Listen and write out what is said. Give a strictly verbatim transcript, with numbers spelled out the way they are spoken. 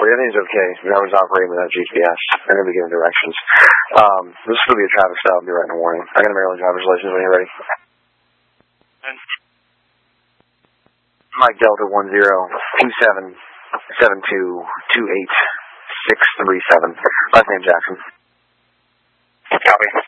for you. I think it's okay. I was operating without G P S. I'm going to be giving directions. Um, this will be a traffic stop. I'll be writing a warning. I got a Maryland driver's license when you're ready. Mike Delta one zero two seven seven two two eight six three seven. Last name Jackson. Copy.